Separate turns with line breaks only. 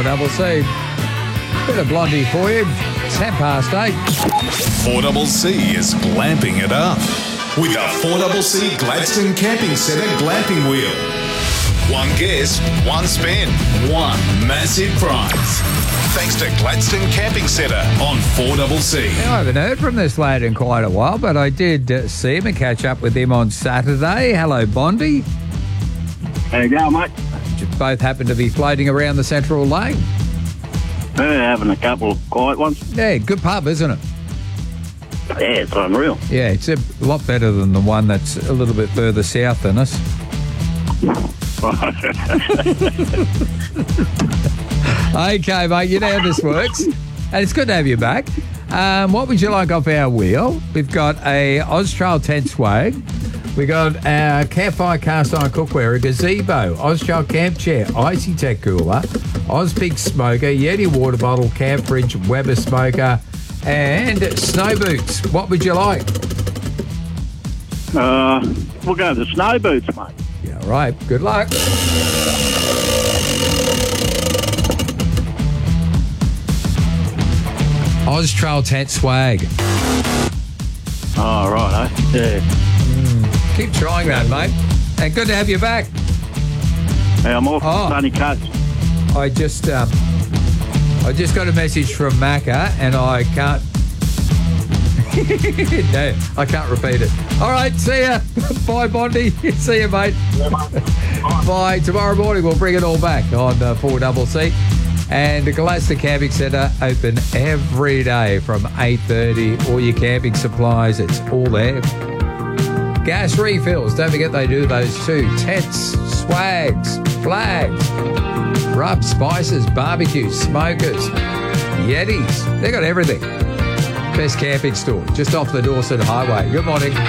4CC. Bit of Blondie for you. It's 8:10.
4CC is glamping it up with a 4CC Gladstone Camping Centre glamping wheel. One guess, one spin, one massive prize. Thanks to Gladstone Camping Centre on 4CC.
Now, I haven't heard from this lad in quite a while, but I did see him and catch up with him on Saturday. Hello, Bondi.
How you going, mate?
You both happen to be floating around the Central Lane.
Having a couple of quiet ones.
Yeah, good pub, isn't it?
Yeah, it's unreal.
Yeah, it's a lot better than the one that's a little bit further south than us. Okay, mate, you know how this works. And it's good to have you back. What would you like off our wheel? We've got a Austrail tent swag. We got our Campfire cast iron cookware, a gazebo, Austrail camp chair, Icy Tech cooler, Ozpig smoker, Yeti water bottle, camp fridge, Weber smoker, and snow boots. What would you like?
We'll go to the snow boots, mate.
Yeah, all right. Good luck. Austrail tent swag.
Oh, right, eh? Yeah.
Keep trying that, mate. And good to have you back.
Yeah, I'm off the sunny coast.
I just got a message from Macca, and I can't. No, I can't repeat it. All right, see ya. Bye, Bondi. See ya, mate. Bye. Tomorrow morning we'll bring it all back on 4CC. And the Gladstone Camping Centre open every day from 8:30. All your camping supplies, it's all there. Gas refills, don't forget they do those too. Tents, swags, flags, rubs, spices, barbecues, smokers, Yetis. They got everything. Best camping store, just off the Dawson Highway. Good morning.